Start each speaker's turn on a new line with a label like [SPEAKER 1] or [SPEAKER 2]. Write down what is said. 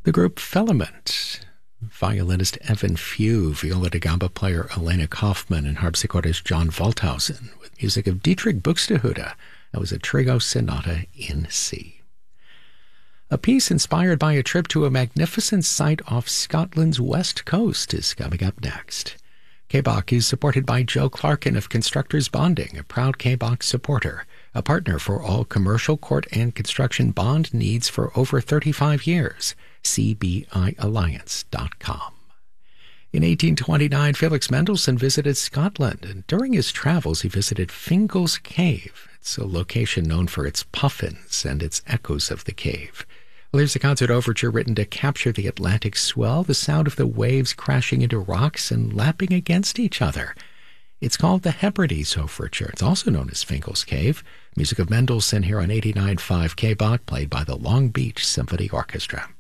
[SPEAKER 1] The group Filament, violinist Evan Few, viola da gamba player Elena Kaufman, and harpsichordist John Waldhausen, with music of Dietrich Buxtehude. That was a Trio Sonata in C. A piece inspired by a trip to a magnificent site off Scotland's west coast is coming up next. KBOC is supported by Joe Clarkin of Constructors Bonding, a proud KBOC supporter, a partner for all commercial, court, and construction bond needs for over 35 years. CBIalliance.com. In 1829, Felix Mendelssohn visited Scotland, and during his travels he visited Fingal's Cave. It's a location known for its puffins and its echoes of the cave. Well, here's a concert overture written to capture the Atlantic swell, the sound of the waves crashing into rocks and lapping against each other. It's called the Hebrides Overture. It's also known as Fingal's Cave. Music of Mendelssohn here on 89.5 KBOC, played by the Long Beach Symphony Orchestra.